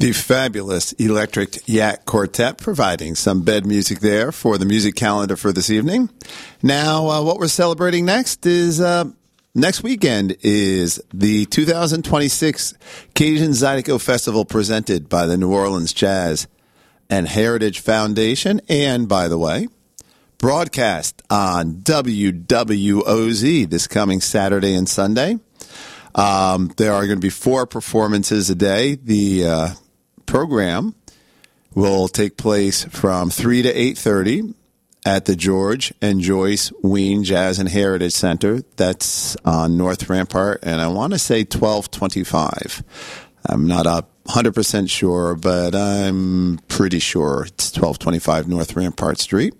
The fabulous Electric Yak Quartet providing some bed music there for the music calendar for this evening. Now, what we're celebrating next is next weekend is the 2026 Cajun Zydeco Festival presented by the New Orleans Jazz and Heritage Foundation. And, by the way, broadcast on WWOZ this coming Saturday and Sunday. There are going to be 4 performances a day. The program will take place from 3 to 8:30 at the George and Joyce Wein Jazz and Heritage Center. That's on North Rampart, and I want to say 1225. I'm not 100% sure, but I'm pretty sure it's 1225 North Rampart Street.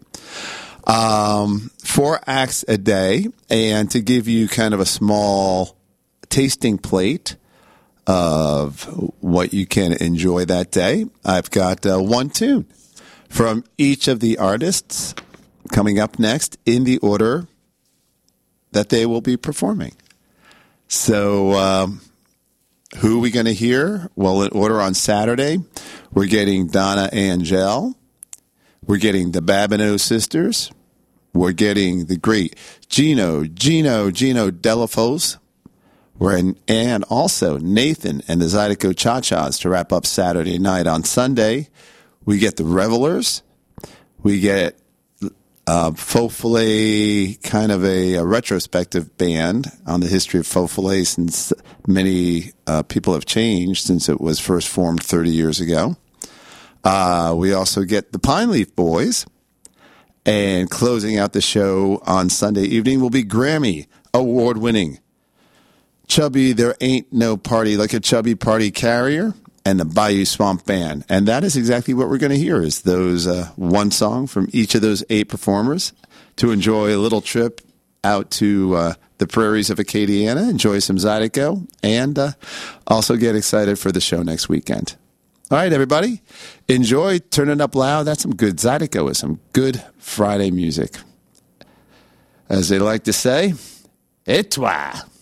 4 acts a day, and to give you kind of a small tasting plate of what you can enjoy that day, I've got one tune from each of the artists coming up next in the order that they will be performing. So who are we going to hear? Well, in order on Saturday, we're getting Donna Angel. We're getting the Babineau Sisters. We're getting the great Gino Delafose. And also Nathan and the Zydeco Cha-Chas to wrap up Saturday night. On Sunday, we get the Revelers. We get Faux Filet, kind of a retrospective band on the history of Faux Filet, since many people have changed since it was first formed 30 years ago. We also get the Pine Leaf Boys. And closing out the show on Sunday evening will be Grammy award-winning Chubby There Ain't No Party Like a Chubby Party Carrier and the Bayou Swamp Band. And that is exactly what we're going to hear, is those one song from each of those 8 performers to enjoy a little trip out to the prairies of Acadiana, enjoy some Zydeco, and also get excited for the show next weekend. All right, everybody, enjoy. Turn it up loud. That's some good Zydeco with some good Friday music. As they like to say, et toi.